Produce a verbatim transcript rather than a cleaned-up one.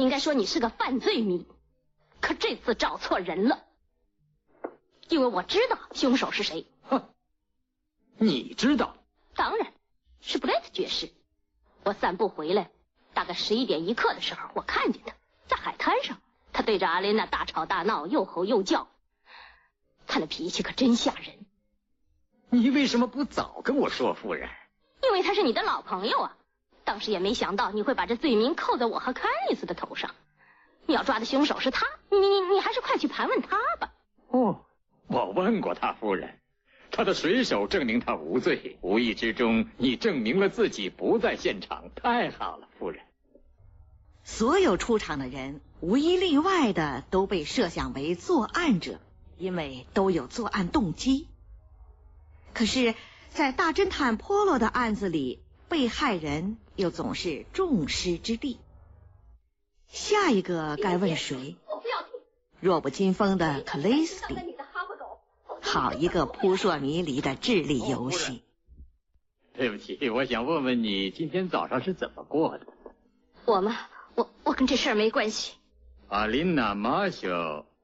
该说你是个犯罪迷，可这次找错人了。因为我知道凶手是谁。 哼，你知道？ 当然，是布莱特爵士。我散步回来，大概十一点一刻的时候，我看见他在海滩上，他对着阿莲娜大吵大闹，又吼又叫，他那脾气可真吓人。 你为什么不早跟我说，夫人？ 因为他是你的老朋友啊，当时也没想到你会把这罪名扣在我和康尼斯的头上。你要抓的凶手是他，你你你还是快去盘问他吧。 哦，我问过他，夫人，他的水手证明他无罪，无意之中你证明了自己不在现场，太好了，夫人。 所有出场的人无一例外的都被设想为作案者，因为都有作案动机。可是在大侦探波洛的案子里，被害人又总是众矢之的。下一个该问谁？弱不禁风的克雷斯蒂。好一个扑朔迷离的智力游戏。 对不起，我想问问你今天早上是怎么过的？ 我吗？我我跟这事儿没关系。 阿琳娜·马修